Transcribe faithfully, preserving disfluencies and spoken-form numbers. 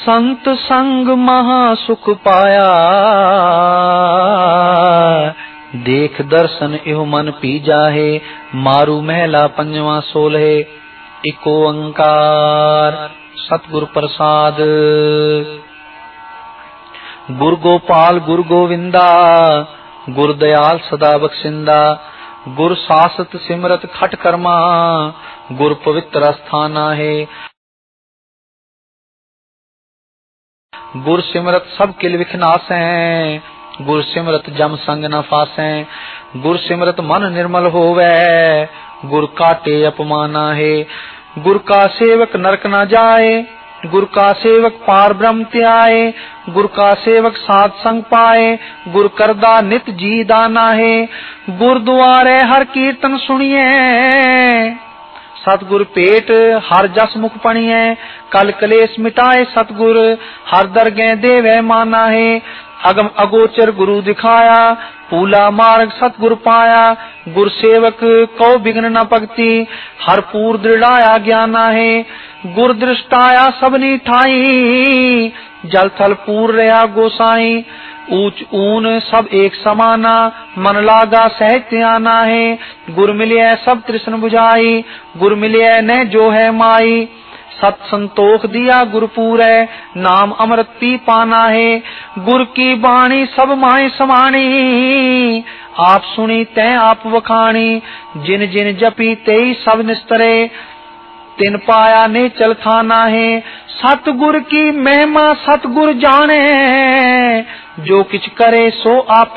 संत संग महा सुख पाया, देख दर्शन इहो मन पीजा है, मारू महला पंजवा सोलहे। एक ओंकार सतगुर प्रसाद। गुर गोपाल गुर गोविंदा, गुर दयाल सदा बख्शिंदा, गुर सासत सिमरत खट कर्मा, गुर पवित्र स्थाना है। गुर सिमरत सब किल विखनासै, गुर सिमरत जम संग न फासै, गुर सिमरत मन निर्मल होवै, गुर काटे अपमाना है। गुर का सेवक नरक न जाए, गुर का सेवक पार ब्रह्म त्याए, गुर का सेवक साध संग पाए, गुर करदा नित जी दाना है। गुर द्वारे हर कीर्तन सुनिए, सतगुर पेट हर जस मुख पणिए, कल कलेश मिटाए सतगुर, हर दरगह देवे माना है। अगम अगोचर गुरु दिखाया, पूला मार्ग सतगुर पाया, गुर सेवक को बिघ्न न पगती, हर पूर दृढ़ाया ज्ञाना है। गुर दृष्टाया सबनी ठाई, जल थल पूर रहा गोसाई, ऊंच ऊन सब एक समाना, मन लागा सहज आना है। गुर मिलिए सब तृष्ण बुझाई, गुर मिलिए न जो है माई, सत संतोख दिया गुरपुर है, नाम अमृत पी पाना है। गुर की बाणी सब माय समानी, आप सुनी तै आप वखाणी, जिन जिन जपी तेई सब निस्तरे, तिन पाया ने चल थाना है। सतगुर की महिमा सतगुर जाने, जो किछ करे सो आप